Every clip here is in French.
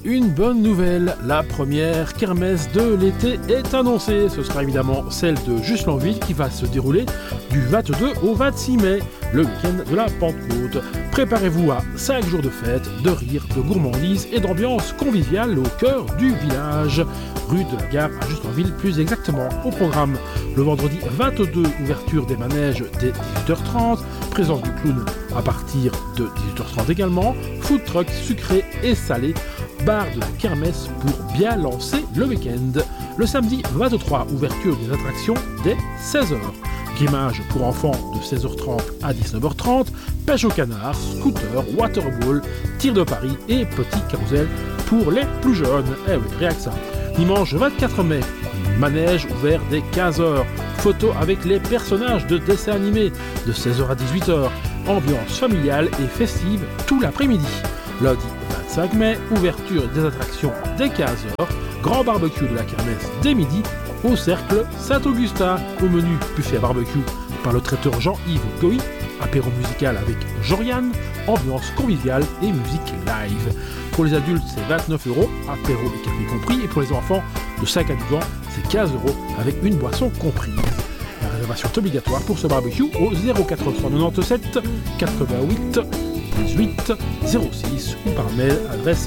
une bonne nouvelle. La première kermesse de l'été est annoncée. Ce sera évidemment celle de Juslanville qui va se dérouler du 22 au 26 mai, le week-end de la Pentecôte. Préparez-vous à 5 jours de fête, de rire, de gourmandise et d'ambiance conviviale au cœur du village. Rue de la Gare à Juslanville, plus exactement. Au programme, le vendredi 22, ouverture des manèges dès 18h30, présence du clown à partir de 18h30 également, food truck sucré et salé, bar de la kermesse pour bien lancer le week-end. Le samedi 23, ouverture des attractions dès 16h. Grimage pour enfants de 16h30 à 19h30, pêche au canard, scooter, waterball, tir de Paris et petit carrousel pour les plus jeunes. Eh oui, rien que ça. Dimanche 24 mai, manège ouvert dès 15h. Photo avec les personnages de dessins animés de 16h à 18h. Ambiance familiale et festive tout l'après-midi. Lundi 25 mai, ouverture des attractions dès 15h. Grand barbecue de la kermesse dès midi au cercle Saint-Augustin. Au menu, buffet à barbecue par le traiteur Jean-Yves Goy. Apéro musical avec Joriane, ambiance conviviale et musique live. Pour les adultes, c'est 29€, apéro et café compris. Et pour les enfants de 5 à 12 ans, c'est 15€ avec une boisson comprise. La réservation est obligatoire pour ce barbecue au 0497 88 18 06 ou par mail adresse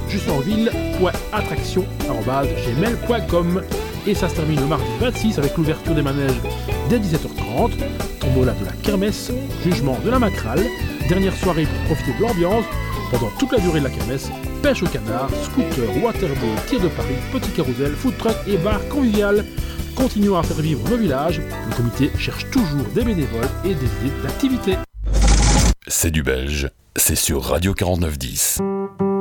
juslanville.attraction@gmail.com. Et ça se termine le mardi 26 avec l'ouverture des manèges dès 17h30, tombola de la kermesse, jugement de la Macrale, dernière soirée pour profiter de l'ambiance pendant toute la durée de la kermesse, pêche au canard, scooter, waterball, tir de Paris, petit carrousel, food truck et bar convivial. Continuons à faire vivre nos villages, le comité cherche toujours des bénévoles et des idées d'activités. C'est du belge, c'est sur Radio 4910.